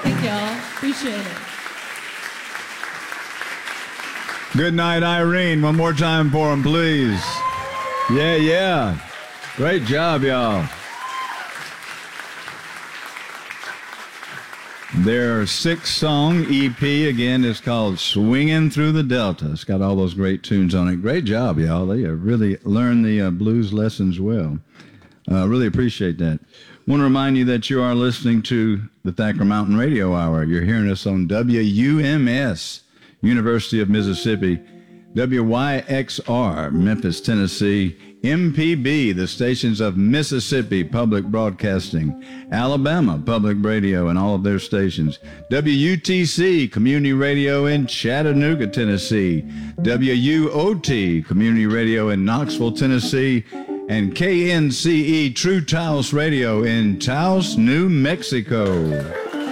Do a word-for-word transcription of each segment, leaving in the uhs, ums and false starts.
Thank y'all. Appreciate it. Good night, Irene. One more time for him, please. Yeah, yeah. Great job, y'all. Their six-song E P, again, is called Swinging Through the Delta. It's got all those great tunes on it. Great job, y'all. They have really learned the uh, blues lessons well. Uh, really appreciate that. Want to remind you that you are listening to the Thacker Mountain Radio Hour. You're hearing us on W U M S, University of Mississippi, W Y X R, Memphis, Tennessee, M P B, the stations of Mississippi Public Broadcasting, Alabama Public Radio and all of their stations, W U T C, Community Radio in Chattanooga, Tennessee, W U O T, Community Radio in Knoxville, Tennessee, and K N C E, True Taos Radio in Taos, New Mexico.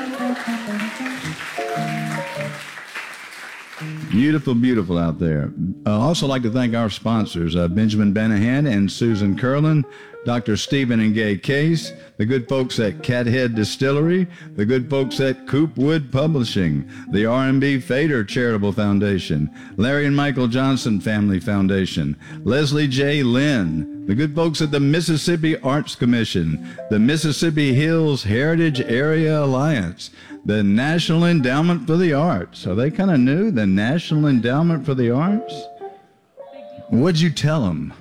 Beautiful, beautiful out there. I uh, also like to thank our sponsors, uh, Benjamin Banahan and Susan Curlin, Doctor Stephen and Gay Case, the good folks at Cathead Distillery, the good folks at Coop Wood Publishing, the R and B Fader Charitable Foundation, Larry and Michael Johnson Family Foundation, Leslie J. Lynn, the good folks at the Mississippi Arts Commission, the Mississippi Hills Heritage Area Alliance, the National Endowment for the Arts. Are they kind of new, the National Endowment for the Arts? What'd you tell them?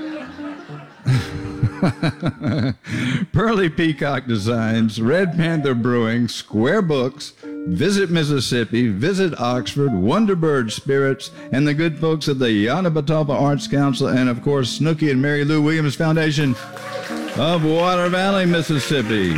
Pearly Peacock Designs, Red Panther Brewing, Square Books, Visit Mississippi, Visit Oxford, Wonderbird Spirits, and the good folks at the Yanabatawpa Arts Council, and of course Snooky and Mary Lou Williams Foundation of Water Valley, Mississippi.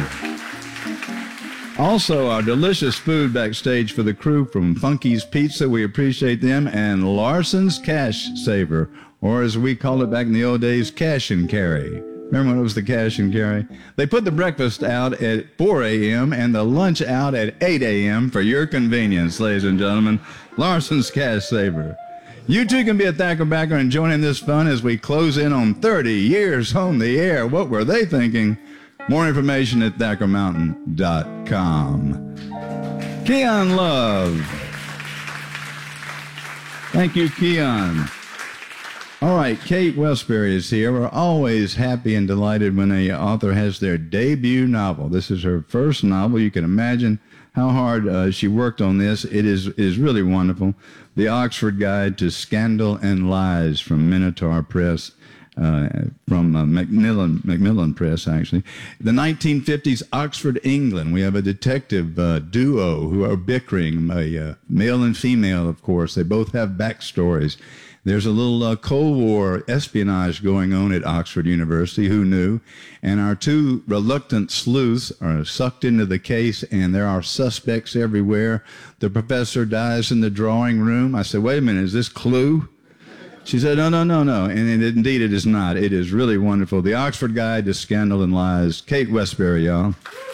Also, our delicious food backstage for the crew from Funky's Pizza. We appreciate them. And Larson's Cash Saver, or as we called it back in the old days, Cash and Carry. Remember when it was the Cash and Carry? They put the breakfast out at four a.m. and the lunch out at eight a.m. for your convenience, ladies and gentlemen. Larson's Cash Saver. You too can be a Thacker backer and join in this fun as we close in on thirty years on the air. What were they thinking? More information at thacker mountain dot com. Keon Love. Thank you, Keon. All right, Kate Westbury is here. We're always happy and delighted when an author has their debut novel. This is her first novel. You can imagine how hard uh, she worked on this. It is, it is really wonderful. The Oxford Guide to Scandal and Lies from Minotaur Press. Uh, from uh, Macmillan, Macmillan Press, actually. The nineteen fifties, Oxford, England. We have a detective uh, duo who are bickering, a uh, male and female, of course. They both have backstories. There's a little uh, Cold War espionage going on at Oxford University. Who knew? And our two reluctant sleuths are sucked into the case, and there are suspects everywhere. The professor dies in the drawing room. I said, wait a minute, is this Clue? She said, no, no, no, no. And it, indeed, it is not. It is really wonderful. The Oxford Guide to Scandal and Lies. Kate Westbury, y'all.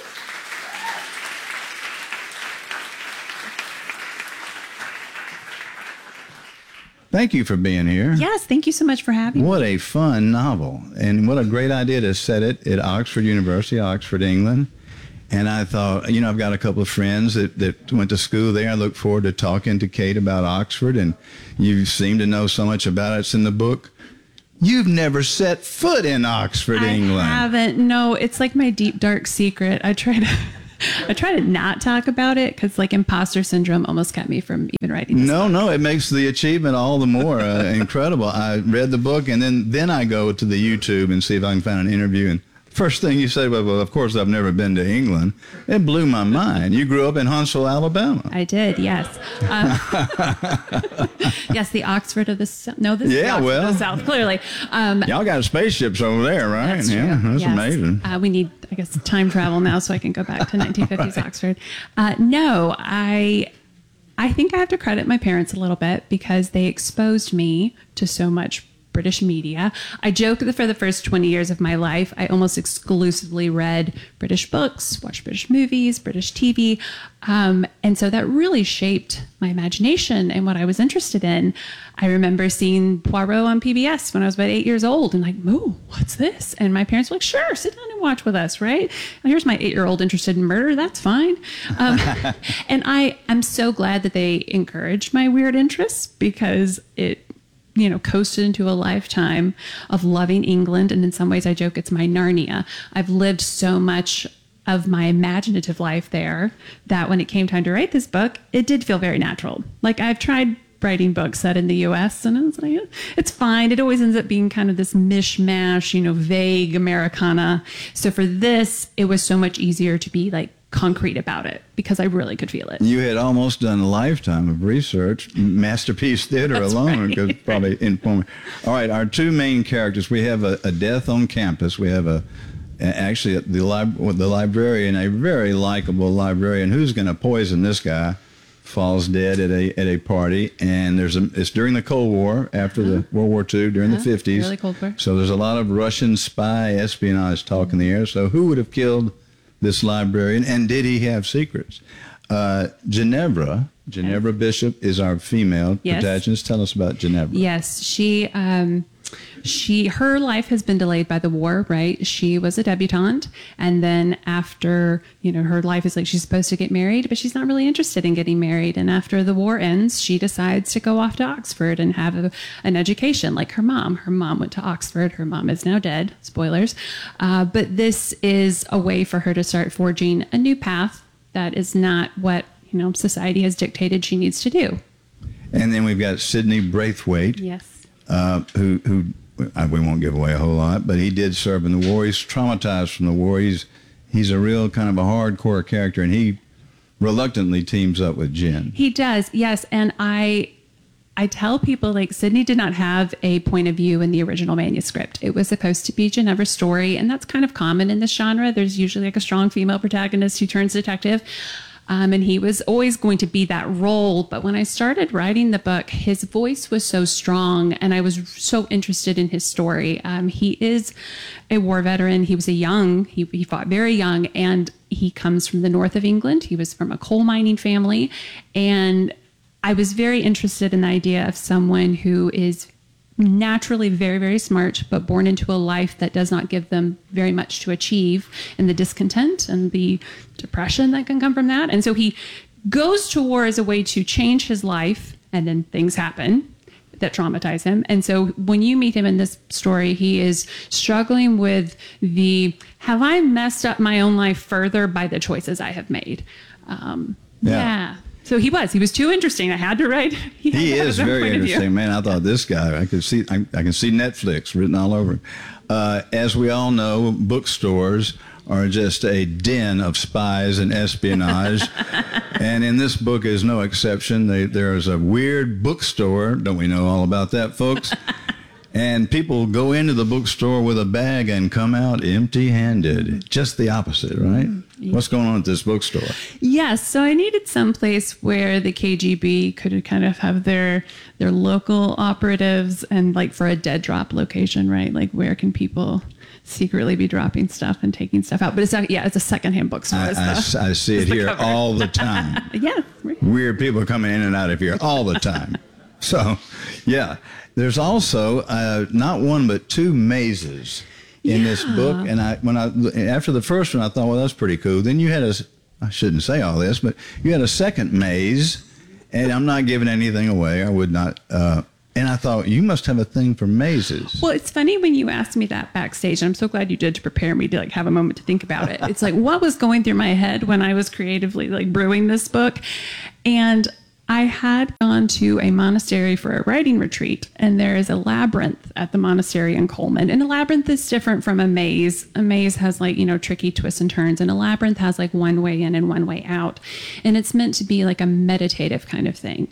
Thank you for being here. Yes, thank you so much for having me. What a fun novel. And what a great idea to set it at Oxford University, Oxford, England. And I thought, you know, I've got a couple of friends that, that went to school there. I look forward to talking to Kate about Oxford, and you seem to know so much about it. It's in the book. You've never set foot in Oxford, I England. I haven't. No, it's like my deep, dark secret. I try to... I try to not talk about it because, like, imposter syndrome almost kept me from even writing this No, book. no, it makes the achievement all the more uh, incredible. I read the book, and then, then I go to the YouTube and see if I can find an interview. And first thing you say, well, well, of course, I've never been to England. It blew my mind. You grew up in Huntsville, Alabama. I did, yes. Um, yes, the Oxford of the South. No, this Yeah, is the Oxford well. of the South, clearly. Um, Y'all got spaceships over there, right? That's true. Yeah, that's yes. amazing. Uh, we need, I guess, time travel now so I can go back to nineteen fifties right. Oxford. Uh, no, I, I think I have to credit my parents a little bit because they exposed me to so much British media. I joke that for the first twenty years of my life, I almost exclusively read British books, watched British movies, British T V. Um, and so that really shaped my imagination and what I was interested in. I remember seeing Poirot on P B S when I was about eight years old and like, Moo, what's this? And my parents were like, sure, sit down and watch with us, right? And here's my eight-year-old interested in murder. That's fine. Um, and I, I'm so glad that they encouraged my weird interests because it, you know, coasted into a lifetime of loving England. And in some ways I joke it's my Narnia. I've lived so much of my imaginative life there that when it came time to write this book, it did feel very natural. Like I've tried writing books set in the U S and it's like, it's fine. It always ends up being kind of this mishmash, you know, vague Americana. So for this, it was so much easier to be like concrete about it because I really could feel it. You had almost done a lifetime of research, Masterpiece Theater That's alone, right. could probably inform me. All right, our two main characters, we have a, a death on campus. We have a actually the, lib- the librarian, a very likable librarian who's going to poison this guy. Falls dead at a at a party, and there's a it's during the Cold War, after uh-huh. the World War Two, during uh-huh. the fifties. Really Cold War. So there's a lot of Russian spy espionage talk in the air. So who would have killed this librarian, and did he have secrets? Uh, Ginevra, Ginevra yes. Bishop is our female yes. protagonist. Tell us about Ginevra. Yes, she. Um, She, her life has been delayed by the war, right? She was a debutante. And then after, you know, her life is like she's supposed to get married, but she's not really interested in getting married. And after the war ends, she decides to go off to Oxford and have a, an education like her mom. Her mom went to Oxford. Her mom is now dead. Spoilers. Uh, but this is a way for her to start forging a new path that is not what, you know, society has dictated she needs to do. And then we've got Sidney Braithwaite. Yes. Uh, who, who we won't give away a whole lot, but he did serve in the war. He's traumatized from the war. He's he's a real kind of a hardcore character, and he reluctantly teams up with Jen. He does, yes. And I I tell people, like, Sidney did not have a point of view in the original manuscript. It was supposed to be Ginevra's story, and that's kind of common in this genre. There's usually like a strong female protagonist who turns detective. Um, and he was always going to be that role. But when I started writing the book, his voice was so strong and I was so interested in his story. Um, he is a war veteran. He was a young, he, he fought very young, and he comes from the north of England. He was from a coal mining family. And I was very interested in the idea of someone who is naturally very, very smart, but born into a life that does not give them very much to achieve, and the discontent and the depression that can come from that. And so he goes to war as a way to change his life, and then things happen that traumatize him. And so when you meet him in this story, he is struggling with the, have I messed up my own life further by the choices I have made? Um, yeah. yeah. So he was. He was too interesting. I had to write. He, he is very interesting, man. I thought this guy. I could see. I, I can see Netflix written all over him. Uh, as we all know, bookstores are just a den of spies and espionage, and in this book is no exception. They, there is a weird bookstore. Don't we know all about that, folks? And people go into the bookstore with a bag and come out empty-handed. Just the opposite, right? Mm-hmm. What's going on at this bookstore? Yes, so I needed some place where the K G B could kind of have their their local operatives, and like for a dead drop location, right? Like where can people secretly be dropping stuff and taking stuff out? But it's not, yeah, it's a secondhand bookstore. I, the, I, I see it here cover. all the time. Yeah. Right. Weird people coming in and out of here all the time. So, yeah. There's also uh, not one but two mazes in yeah. this book, and I when I after the first one I thought, well, that's pretty cool. Then you had a, I shouldn't say all this, but you had a second maze, and I'm not giving anything away. I would not. Uh, and I thought, you must have a thing for mazes. Well, it's funny when you asked me that backstage, and I'm so glad you did to prepare me to like have a moment to think about it. It's like, what was going through my head when I was creatively like brewing this book, and I had gone to a monastery for a writing retreat, and there is a labyrinth at the monastery in Coleman. And a labyrinth is different from a maze. A maze has like, you know, tricky twists and turns, and a labyrinth has like one way in and one way out. And it's meant to be like a meditative kind of thing.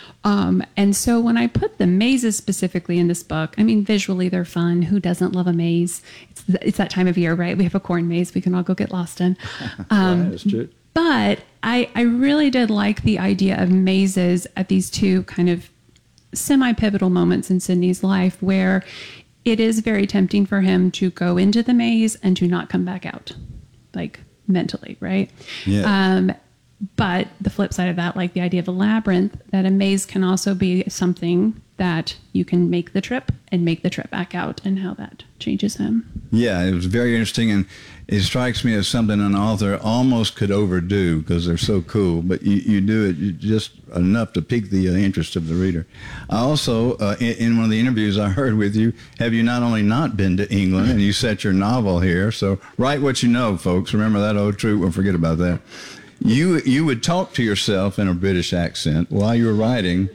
Um, and so when I put the mazes specifically in this book, I mean, visually they're fun. Who doesn't love a maze? It's, it's that time of year, right? We have a corn maze we can all go get lost in. Um, That's true. But I, I really did like the idea of mazes at these two kind of semi-pivotal moments in Sydney's life where it is very tempting for him to go into the maze and to not come back out, like mentally, right? Yeah. Um, but the flip side of that, like the idea of a labyrinth, that a maze can also be something that you can make the trip and make the trip back out, and how that changes him. Yeah, it was very interesting, and it strikes me as something an author almost could overdo because they're so cool, but you, you do it just enough to pique the uh, interest of the reader. I also, uh, in, in one of the interviews I heard with you, have you not only not been to England and you set your novel here, so write what you know, folks. Remember that old truth, we'll forget about that. You, you would talk to yourself in a British accent while you were writing.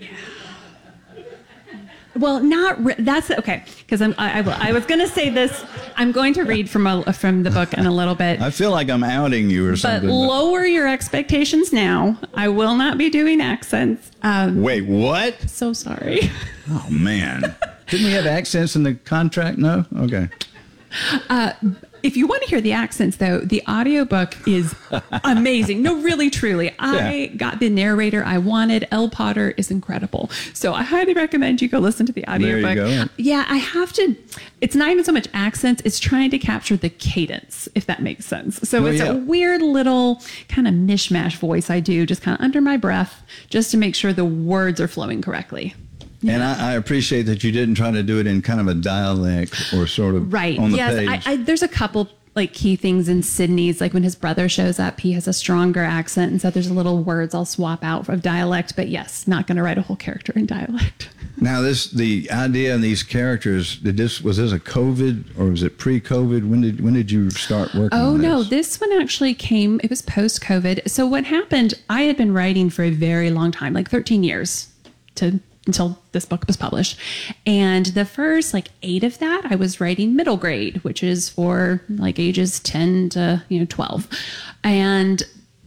Well, not re- that's okay. Because I'm I, I, I was going to say this. I'm going to read from a from the book in a little bit. I feel like I'm outing you or but something. Lower your expectations now. I will not be doing accents. Um, Wait, what? So sorry. Oh man, didn't we have accents in the contract? No. Okay. Uh, if you want to hear the accents, though, the audiobook is amazing. No, really, truly. I Yeah. got the narrator I wanted. Elle Potter is incredible. So I highly recommend you go listen to the audiobook. There you go. Yeah, I have to. It's not even so much accents. It's trying to capture the cadence, if that makes sense. So Well, it's yeah. a weird little kind of mishmash voice I do, just kind of under my breath, just to make sure the words are flowing correctly. And I, I appreciate that you didn't try to do it in kind of a dialect or sort of Right. on the yes. page. I, I, there's a couple like key things in Sydney's, like when his brother shows up, he has a stronger accent, and so there's little words I'll swap out of dialect. But yes, not going to write a whole character in dialect. Now, this the idea of these characters. Did this was this a COVID or was it pre-COVID? When did when did you start working? Oh on no, this? this one actually came. It was post-COVID. So what happened? I had been writing for a very long time, like thirteen years, to. until this book was published. And the first like eight of that, I was writing middle grade, which is for like ages ten to, you know, twelve. And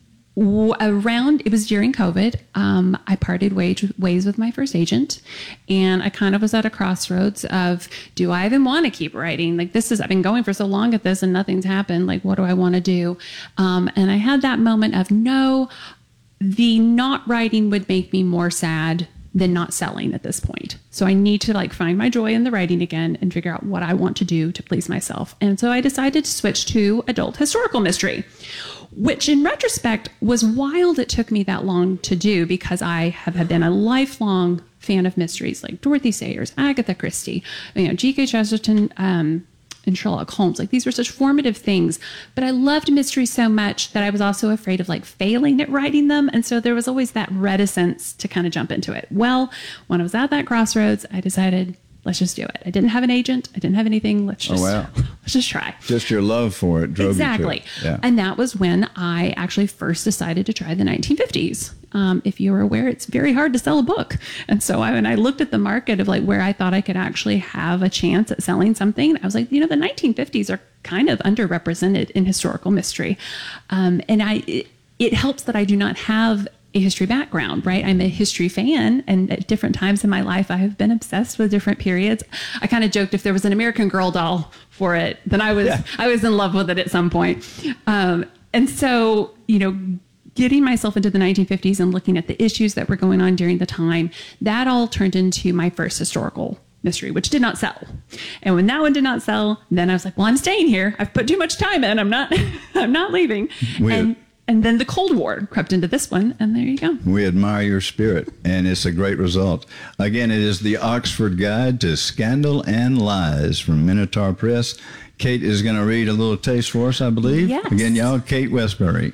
w- around, it was during COVID, um, I parted ways, ways with my first agent. And I kind of was at a crossroads of, do I even want to keep writing? Like this is, I've been going for so long at this and nothing's happened. Like, what do I want to do? Um, and I had that moment of, no, the not writing would make me more sad than not selling at this point. So I need to like find my joy in the writing again and figure out what I want to do to please myself. And so I decided to switch to adult historical mystery, which in retrospect was wild it took me that long to do, because I have been a lifelong fan of mysteries like Dorothy Sayers, Agatha Christie, you know, G K Chesterton, um, and Sherlock Holmes. Like these were such formative things, but I loved mystery so much that I was also afraid of like failing at writing them. And so there was always that reticence to kind of jump into it. Well, when I was at that crossroads, I decided, let's just do it. I didn't have an agent. I didn't have anything. Let's just, Oh, wow. let's just try. Just your love for it drove Exactly. you to it. Yeah. And that was when I actually first decided to try the nineteen fifties. Um, if you were aware, it's very hard to sell a book. And so I, when I looked at the market of like where I thought I could actually have a chance at selling something, I was like, you know, the nineteen fifties are kind of underrepresented in historical mystery. Um, and I, it, it helps that I do not have a history background, right? I'm a history fan, and at different times in my life, I have been obsessed with different periods. I kind of joked if there was an American Girl doll for it, then I was Yeah. I was in love with it at some point. Um, and so, you know, getting myself into the nineteen fifties and looking at the issues that were going on during the time, that all turned into my first historical mystery, which did not sell. And when that one did not sell, then I was like, well, I'm staying here. I've put too much time in. I'm not, I'm not leaving. Weird. And And then the Cold War crept into this one, and there you go. We admire your spirit, and it's a great result. Again, it is the Oxford Guide to Scandal and Lies from Minotaur Press. Kate is going to read a little taste for us, I believe. Yes. Again, y'all, Kate Westbury.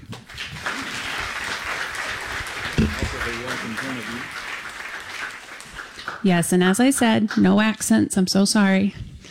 Yes, and as I said, no accents. I'm so sorry.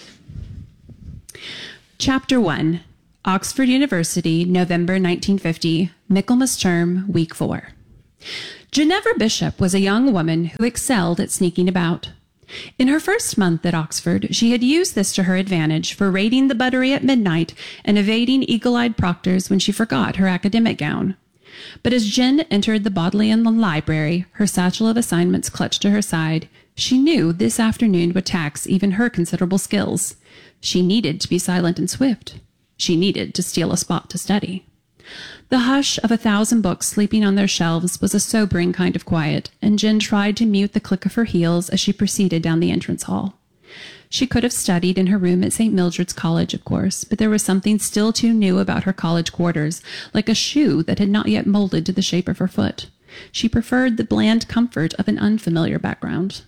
Chapter one, Oxford University, November nineteen fifty, Michaelmas Term, Week four. Ginevra Bishop was a young woman who excelled at sneaking about. In her first month at Oxford, she had used this to her advantage for raiding the buttery at midnight and evading eagle-eyed proctors when she forgot her academic gown. But as Jen entered the Bodleian Library, her satchel of assignments clutched to her side, she knew this afternoon would tax even her considerable skills. She needed to be silent and swift. She needed to steal a spot to study. The hush of a thousand books sleeping on their shelves was a sobering kind of quiet, and Jen tried to mute the click of her heels as she proceeded down the entrance hall. She could have studied in her room at Saint Mildred's College, of course, but there was something still too new about her college quarters, like a shoe that had not yet molded to the shape of her foot. She preferred the bland comfort of an unfamiliar background.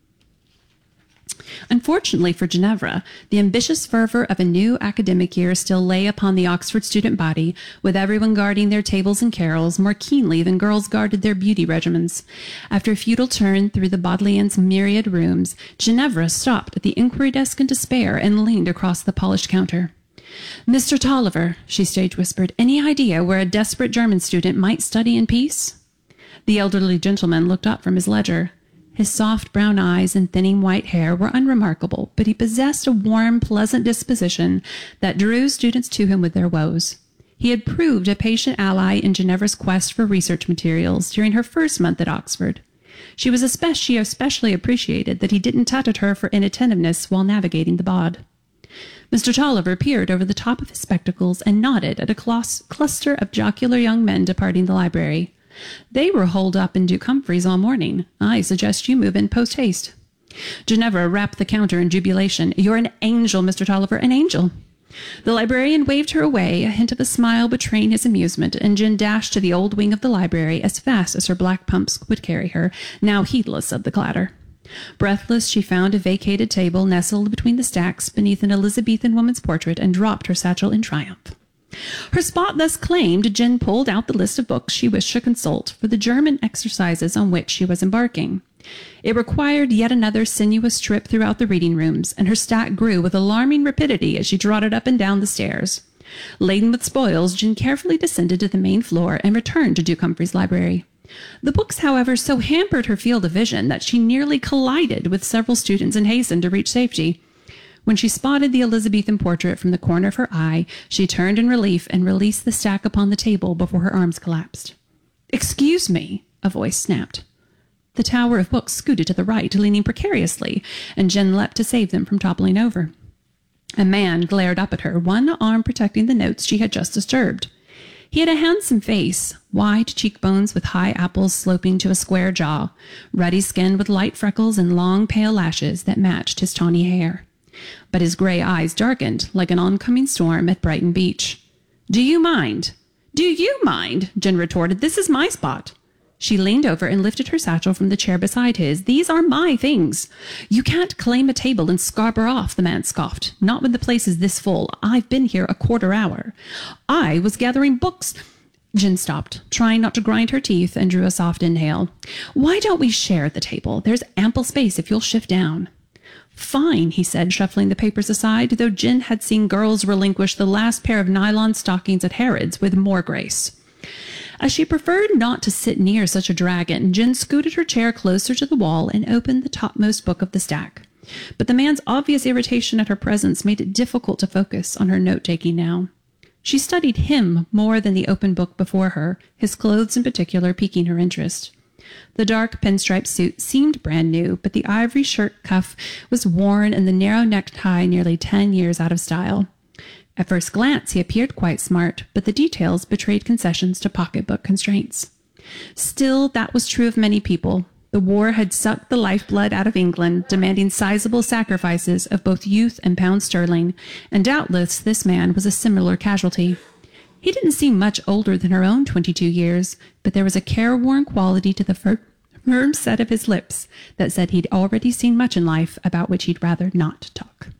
Unfortunately for Ginevra, the ambitious fervor of a new academic year still lay upon the Oxford student body, with everyone guarding their tables and carols more keenly than girls guarded their beauty regimens. After a futile turn through the Bodleians' myriad rooms, Ginevra stopped at the inquiry desk in despair and leaned across the polished counter. "Mister Tolliver," she stage whispered, "any idea where a desperate German student might study in peace?" The elderly gentleman looked up from his ledger. His soft brown eyes and thinning white hair were unremarkable, but he possessed a warm, pleasant disposition that drew students to him with their woes. He had proved a patient ally in Ginevra's quest for research materials during her first month at Oxford. She was especially, she especially appreciated that he didn't tut at her for inattentiveness while navigating the bod. Mister Tolliver peered over the top of his spectacles and nodded at a clos- cluster of jocular young men departing the library. "They were holed up in Duke Humphreys all morning. I suggest you move in post-haste." Ginevra rapped the counter in jubilation. "You're an angel, Mister Tolliver, an angel." The librarian waved her away, a hint of a smile betraying his amusement, and Jen dashed to the old wing of the library as fast as her black pumps would carry her, now heedless of the clatter. Breathless, she found a vacated table nestled between the stacks beneath an Elizabethan woman's portrait and dropped her satchel in triumph. Her spot thus claimed, Jen pulled out the list of books she wished to consult for the German exercises on which she was embarking. It required yet another sinuous trip throughout the reading rooms, and her stack grew with alarming rapidity as she trotted up and down the stairs. Laden with spoils, Jen carefully descended to the main floor and returned to Duke Humphreys' library. The books, however, so hampered her field of vision that she nearly collided with several students and hastened to reach safety. When she spotted the Elizabethan portrait from the corner of her eye, she turned in relief and released the stack upon the table before her arms collapsed. "Excuse me," a voice snapped. The tower of books scooted to the right, leaning precariously, and Jen leapt to save them from toppling over. A man glared up at her, one arm protecting the notes she had just disturbed. He had a handsome face, wide cheekbones with high apples sloping to a square jaw, ruddy skin with light freckles and long pale lashes that matched his tawny hair. But his gray eyes darkened like an oncoming storm at Brighton Beach. "Do you mind?" "Do you mind?" Jen retorted. "This is my spot." She leaned over and lifted her satchel from the chair beside his. "These are my things." "You can't claim a table and scarborough off," the man scoffed. "Not when the place is this full. I've been here a quarter hour." "I was gathering books." Jen stopped, trying not to grind her teeth, and drew a soft inhale. "Why don't we share the table? There's ample space if you'll shift down." "Fine," he said, shuffling the papers aside, though Jen had seen girls relinquish the last pair of nylon stockings at Harrods with more grace. As she preferred not to sit near such a dragon, Jen scooted her chair closer to the wall and opened the topmost book of the stack. But the man's obvious irritation at her presence made it difficult to focus on her note-taking now. She studied him more than the open book before her, his clothes in particular piquing her interest. The dark pinstripe suit seemed brand new, but the ivory shirt cuff was worn and the narrow necktie nearly ten years out of style. At first glance, he appeared quite smart, but the details betrayed concessions to pocketbook constraints. Still, that was true of many people. The war had sucked the lifeblood out of England, demanding sizable sacrifices of both youth and pound sterling, and doubtless this man was a similar casualty. He didn't seem much older than her own twenty-two years, but there was a careworn quality to the fir- firm set of his lips that said he'd already seen much in life about which he'd rather not talk.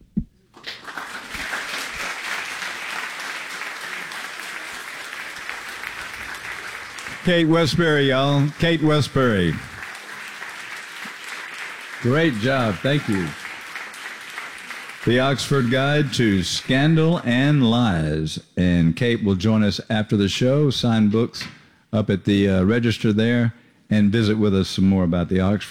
Kate Westbury, y'all. Kate Westbury. Great job. Thank you. The Oxford Guide to Scandal and Lies. And Kate will join us after the show, sign books up at the uh, register there, and visit with us some more about the Oxford.